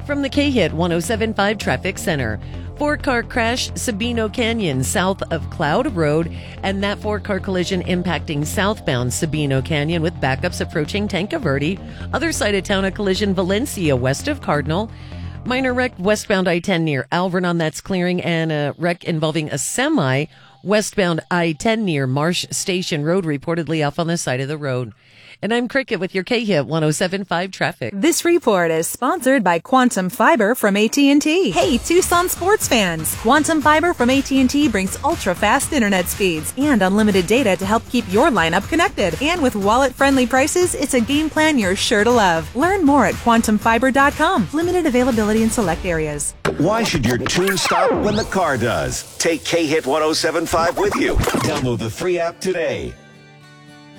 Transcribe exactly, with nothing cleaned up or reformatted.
from the K-Hit one oh seven point five Traffic Center. Four-car crash, Sabino Canyon, south of Cloud Road, and that four-car collision impacting southbound Sabino Canyon with backups approaching Tanca Verde. Other side of town, a collision Valencia, west of Cardinal. Minor wreck westbound I ten near Alvernon, that's clearing, and a wreck involving a semi westbound I ten near Marsh Station Road, reportedly off on the side of the road. And I'm Cricket with your K-Hit one oh seven point five traffic. This report is sponsored by Quantum Fiber from A T and T. Hey, Tucson sports fans! Quantum Fiber from A T and T brings ultra-fast internet speeds and unlimited data to help keep your lineup connected. And with wallet-friendly prices, it's a game plan you're sure to love. Learn more at quantum fiber dot com. Limited availability in select areas. Why should your tune stop when the car does? Take K-Hit one oh seven point five with you. Download the free app today.